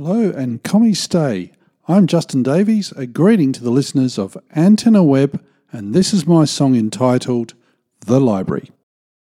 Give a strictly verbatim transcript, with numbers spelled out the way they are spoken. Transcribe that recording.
Hello and Commie Stay. I'm Justin Davies, a greeting to the listeners of Antenna Web, and this is my song entitled The Library.